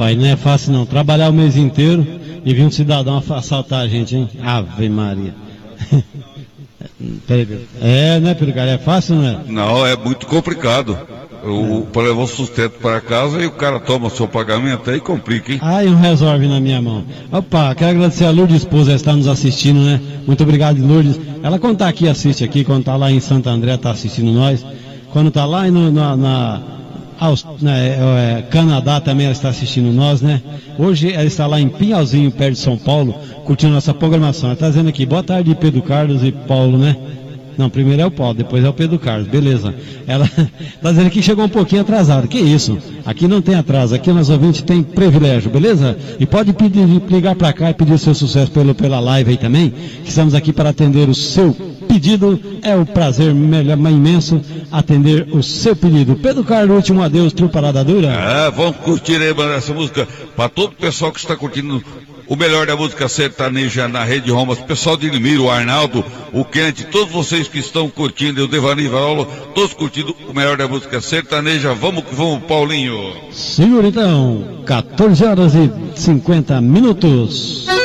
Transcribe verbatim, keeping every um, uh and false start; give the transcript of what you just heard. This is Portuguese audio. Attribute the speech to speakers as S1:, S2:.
S1: rapaz, não é fácil não. Trabalhar o mês inteiro e vir um cidadão assaltar a gente, hein? Ave Maria. É, né, Perucari? É fácil, não é?
S2: Não, é muito complicado. O, para levar o sustento para casa e o cara toma seu pagamento aí e complica, hein?
S1: Ah, e um resolve na minha mão. Opa, quero agradecer a Lourdes, esposa, que está nos assistindo, né? Muito obrigado, Lourdes. Ela quando tá aqui, assiste aqui, quando tá lá em Santo André, tá assistindo nós. Quando tá lá no, na, na, na é, Canadá também ela está assistindo nós, né? Hoje ela está lá em Pinhalzinho, perto de São Paulo, curtindo nossa programação. Ela está dizendo aqui, boa tarde, Pedro Carlos e Paulo, né? Não, primeiro é o Paulo, depois é o Pedro Carlos, beleza. Ela está dizendo que chegou um pouquinho atrasado. Que isso? Aqui não tem atraso, aqui nós ouvintes tem privilégio, beleza? E pode pedir, ligar para cá e pedir o seu sucesso pelo, pela live aí também, que estamos aqui para atender o seu pedido. É um prazer melhor, imenso atender o seu pedido. Pedro Carlos, último adeus, trio Parada Dura.
S2: É, vamos curtir aí, mano, essa música para todo o pessoal que está curtindo o melhor da música sertaneja na Rede Romas, o pessoal de Limiro, o Arnaldo, o Kennedy, todos vocês que estão curtindo, o Devani Varolo, todos curtindo o melhor da música sertaneja. Vamos que vamos, Paulinho.
S1: Senhor, então, quatorze horas e cinquenta minutos.